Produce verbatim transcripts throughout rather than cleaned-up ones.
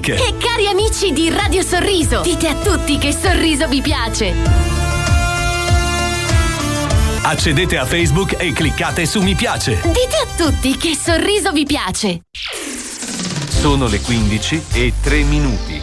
Facebook. E cari amici di Radio Sorriso, dite a tutti che Sorriso vi piace. Accedete a Facebook e cliccate su mi piace. Dite a tutti che Sorriso vi piace. Sono le quindici e tre minuti.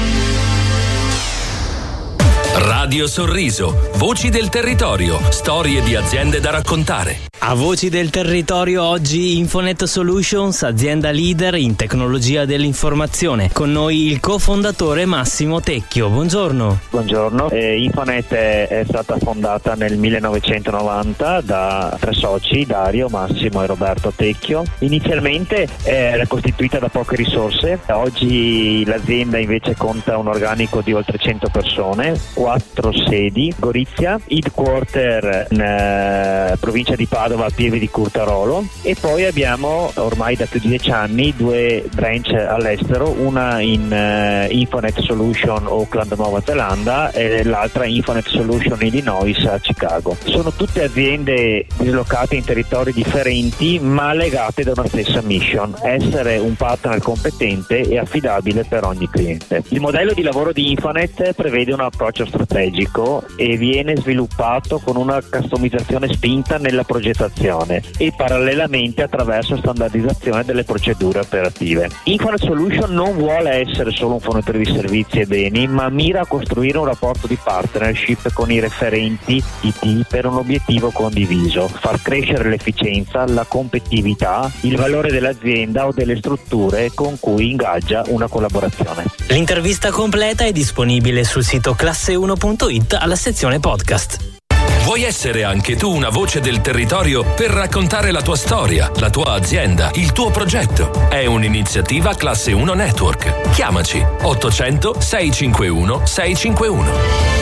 Radio Sorriso, voci del territorio, storie di aziende da raccontare. A Voci del Territorio oggi Infonet Solutions, azienda leader in tecnologia dell'informazione. Con noi il cofondatore Massimo Tecchio. Buongiorno. Buongiorno. Eh, Infonet è, è stata fondata nel millenovecentonovanta da tre soci, Dario, Massimo e Roberto Tecchio. Inizialmente era costituita da poche risorse. Oggi l'azienda invece conta un organico di oltre cento persone, quattro sedi: Gorizia, headquarter in eh, provincia di Padova, a Pieve di Curtarolo, e poi abbiamo ormai da più di dieci anni due branch all'estero, una in uh, Infonet Solution Auckland, Nuova Zelanda, e l'altra Infonet Solution Illinois a Chicago. Sono tutte aziende dislocate in territori differenti ma legate da una stessa mission: essere un partner competente e affidabile per ogni cliente. Il modello di lavoro di Infonet prevede un approccio strategico e viene sviluppato con una customizzazione spinta nella progettazione e parallelamente attraverso standardizzazione delle procedure operative. Infonet Solution non vuole essere solo un fornitore di servizi e beni, ma mira a costruire un rapporto di partnership con i referenti I T per un obiettivo condiviso: far crescere l'efficienza, la competitività, il valore dell'azienda o delle strutture con cui ingaggia una collaborazione. L'intervista completa è disponibile sul sito classe uno punto it alla sezione podcast. Vuoi essere anche tu una voce del territorio per raccontare la tua storia, la tua azienda, il tuo progetto? È un'iniziativa Classe uno Network. Chiamaci ottocento sei cinquantuno sei cinquantuno.